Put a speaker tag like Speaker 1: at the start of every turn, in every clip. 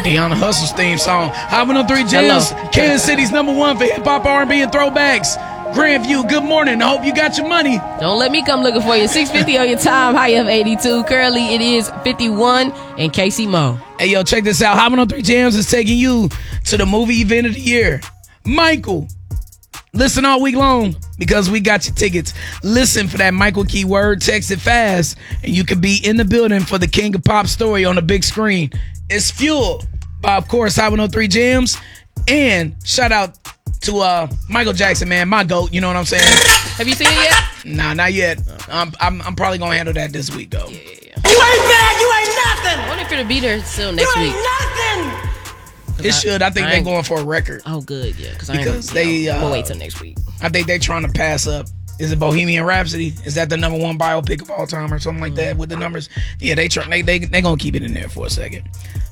Speaker 1: Deanna Hustle's theme song. Hot 103 Jams, Kansas City's #1 for hip hop, R&B, and throwbacks. Grandview, good morning. I hope you got your money.
Speaker 2: Don't let me come looking for you. 6:50 on your time. High of 82. Currently, it is 51 in Casey Mo.
Speaker 1: Hey, yo, check this out. Hot 103 Jams is taking you to the movie event of the year. Michael, listen all week long because we got your tickets. Listen for that Michael keyword. Text it fast, and you can be in the building for the King of Pop story on the big screen. It's fueled by, of course, Hot 103 Jams. And shout out to Michael Jackson, man, my GOAT, you know what I'm saying?
Speaker 2: Have you seen it yet?
Speaker 1: Nah, not yet. I'm probably gonna handle that this week though.
Speaker 2: Yeah.
Speaker 3: You ain't bad, you ain't nothing.
Speaker 2: I wonder if it'll be there still next
Speaker 3: You
Speaker 2: week.
Speaker 3: ain't nothing.
Speaker 1: It should. I think they're going for a record.
Speaker 2: Oh, good, yeah.
Speaker 1: Because
Speaker 2: we'll wait till next week.
Speaker 1: I think they're trying to pass up. Is it Bohemian Rhapsody? Is that the #1 biopic of all time or something like that with the numbers? Yeah, they gonna keep it in there for a second.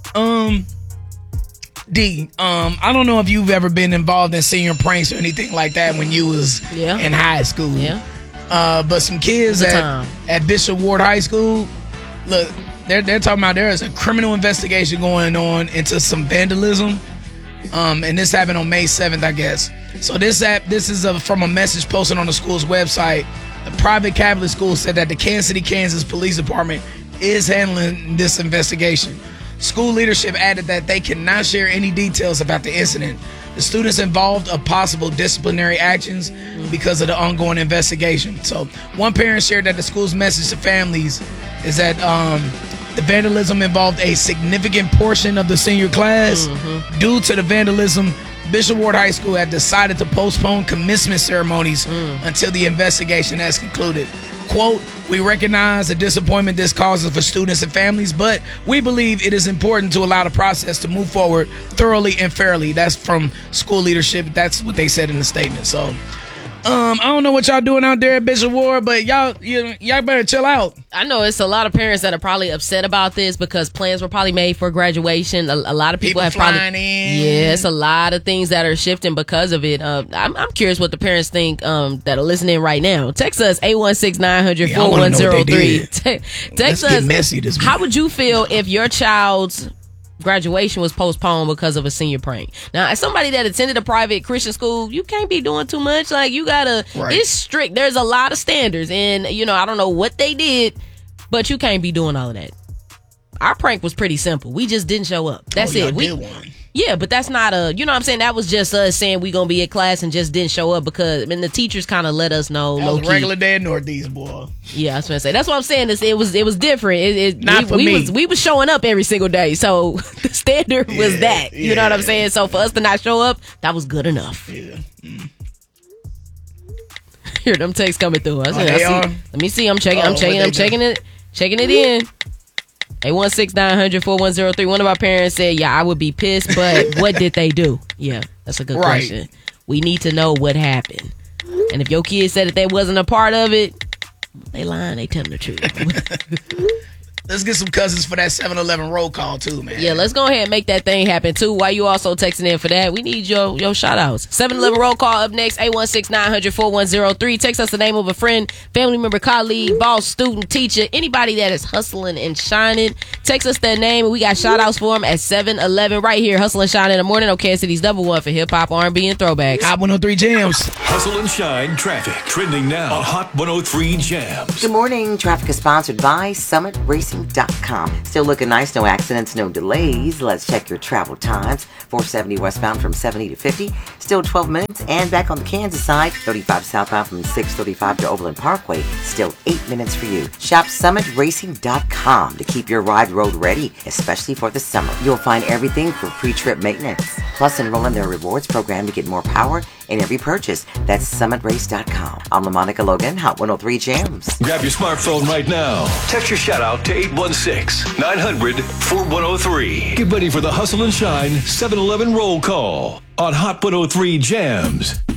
Speaker 1: I don't know if you've ever been involved in senior pranks or anything like that when you was in high school.
Speaker 2: Yeah.
Speaker 1: But some kids at Bishop Ward High School, look, they're talking about there is a criminal investigation going on into some vandalism. And this happened on May 7th, I guess. So this is from a message posted on the school's website. The private Catholic school said that the Kansas City, Kansas Police Department is handling this investigation. School leadership added that they cannot share any details about the incident. The students involved of possible disciplinary actions because of the ongoing investigation. So one parent shared that the school's message to families is that the vandalism involved a significant portion of the senior class. Due to the vandalism, Bishop Ward High School had decided to postpone commencement ceremonies until the investigation has concluded. Quote, we recognize the disappointment this causes for students and families, but we believe it is important to allow the process to move forward thoroughly and fairly. That's from school leadership. That's what they said in the statement. So, I don't know what y'all doing out there at Bishop Ward, but y'all better chill out.
Speaker 2: I know it's a lot of parents that are probably upset about this because plans were probably made for graduation. A lot of people have
Speaker 1: flying in.
Speaker 2: Yes, a lot of things that are shifting because of it. I'm curious what the parents think that are listening right now. Text us 816-900-4103. Text us.
Speaker 1: Messy this week.
Speaker 2: How would you feel if your child's graduation was postponed because of a senior prank? Now, as somebody that attended a private Christian school, you can't be doing too much. Like, you gotta, it's strict. There's a lot of standards. And, I don't know what they did, but you can't be doing all of that. Our prank was pretty simple. We just didn't show up. That's it.
Speaker 1: We did one.
Speaker 2: Yeah, but that's not you know what I'm saying? That was just us saying we gonna be at class and just didn't show up because, the teachers kind of let us know.
Speaker 1: That was a regular day in Northeast, boy.
Speaker 2: Yeah, I was gonna say. That's what I'm saying. It was different.
Speaker 1: Not for me.
Speaker 2: We was showing up every single day, so the standard was that. You know what I'm saying? So for us to not show up, that was good enough.
Speaker 1: Yeah.
Speaker 2: Hear them texts coming through. Let me see. I'm checking it in. 816-900-4103. One of our parents said, yeah, I would be pissed, but what did they do? Yeah, that's a good question. We need to know what happened. And if your kid said that they wasn't a part of it, they lying, they telling the truth.
Speaker 1: Let's get some cousins for that 7-Eleven roll call too, man.
Speaker 2: Yeah, let's go ahead and make that thing happen too. While you also texting in for that, we need your shout outs. 7-Eleven roll call up next. 816-900-4103. Text us the name of a friend, family member, colleague, boss, student, teacher, anybody that is hustling and shining. Text us their name and we got shout outs for them at 7-Eleven right here. Hustle and Shine in the morning on Kansas City's #1 for hip hop, R&B, and throwbacks.
Speaker 1: Hot 103 Jams.
Speaker 4: Hustle and Shine traffic trending now on Hot 103 Jams.
Speaker 5: Good morning. Traffic is sponsored by SummitRacing.com. Still looking nice, no accidents, no delays. Let's check your travel times. 470 westbound from 70 to 50, still 12 minutes. And back on the Kansas side, 35 southbound from 635 to Overland Parkway, still 8 minutes for you. Shop SummitRacing.com to keep your ride road ready, especially for the summer. You'll find everything for pre-trip maintenance. Plus, enroll in their rewards program to get more power in every purchase. That's SummitRace.com. I'm LaMonica Logan, Hot 103 Jams.
Speaker 4: Grab your smartphone right now. Text your shout out to 816-900-4103. Get ready for the Hustle and Shine 7-Eleven roll call on Hot 103 Jams.